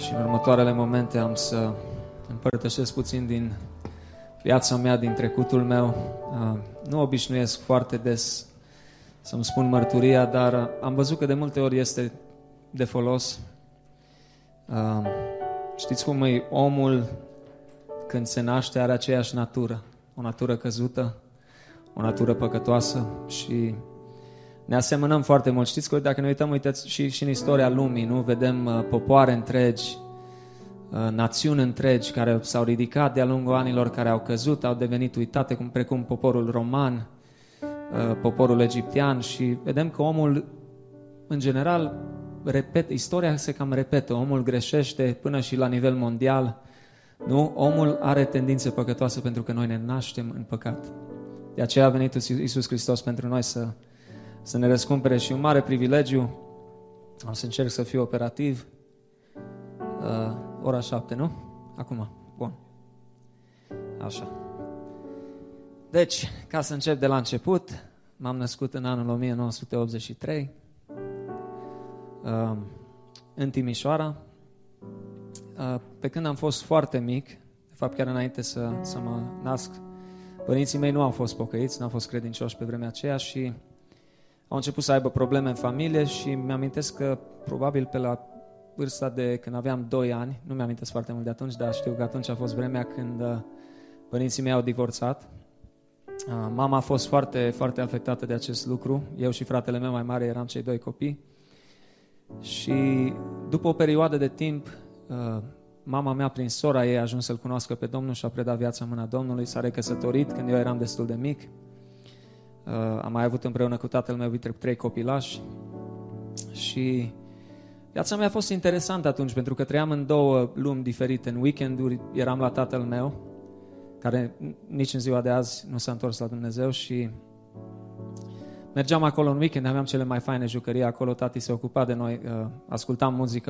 Și în următoarele momente am să împărtășesc puțin din viața mea, din trecutul meu. Nu obișnuiesc foarte des să-mi spun mărturia, dar am văzut că de multe ori este de folos. Știți cum e omul când se naște, are aceeași natură, o natură căzută, o natură păcătoasă și ne asemănăm foarte mult. Știți că dacă ne uităm, uitați și în istoria lumii, nu? Vedem popoare întregi, națiuni întregi care s-au ridicat de-a lungul anilor, care au căzut, au devenit uitate, precum poporul roman, poporul egiptean, și vedem că omul, în general, istoria se cam repetă, omul greșește până și la nivel mondial, nu? Omul are tendințe păcătoase pentru că noi ne naștem în păcat. De aceea a venit Iisus Hristos pentru noi să ne răscumpere și un mare privilegiu. Am să încerc să fiu operativ. Ora 7, nu? Acum. Bun. Așa. Deci, ca să încep de la început, m-am născut în anul 1983 în Timișoara. Pe când am fost foarte mic, de fapt chiar înainte să mă nasc, părinții mei nu au fost pocăiți, nu au fost credincioși pe vremea aceea și au început să aibă probleme în familie și mi-amintesc că probabil pe la vârsta de când aveam 2 ani, nu mi-amintesc foarte mult de atunci, dar știu că atunci a fost vremea când părinții mei au divorțat. Mama a fost foarte, foarte afectată de acest lucru. Eu și fratele meu mai mare eram cei 2 copii. Și după o perioadă de timp, mama mea, prin sora ei, a ajuns să-L cunoască pe Domnul și a predat viața în mâna Domnului. S-a recăsătorit când eu eram destul de mic. Am mai avut împreună cu tatăl meu 3 copilași. Și viața mea a fost interesantă atunci, pentru că trăiam în 2 lumi diferite. În weekenduri eram la tatăl meu, care nici în ziua de azi nu s-a întors la Dumnezeu, și mergeam acolo în weekend, aveam cele mai faine jucării acolo, tati se ocupa de noi, ascultam muzică